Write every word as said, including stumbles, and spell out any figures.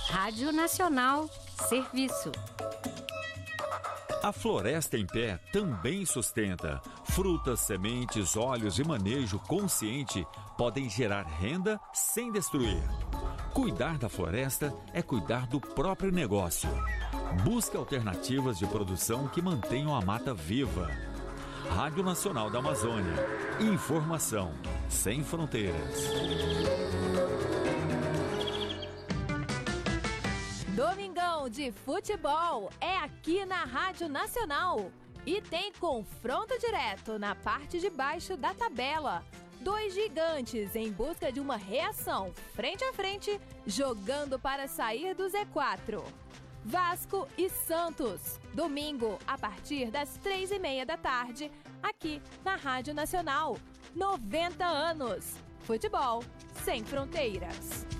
Rádio Nacional, serviço. A Floresta em Pé também sustenta. Frutas, sementes, óleos e manejo consciente podem gerar renda sem destruir. Cuidar da floresta é cuidar do próprio negócio. Busque alternativas de produção que mantenham a mata viva. Rádio Nacional da Amazônia. Informação sem fronteiras. Domingão de futebol é aqui na Rádio Nacional. E tem confronto direto na parte de baixo da tabela. Dois gigantes em busca de uma reação frente a frente, jogando para sair do Z quatro. Vasco e Santos, domingo a partir das três e meia da tarde, aqui na Rádio Nacional. noventa anos. Futebol sem fronteiras.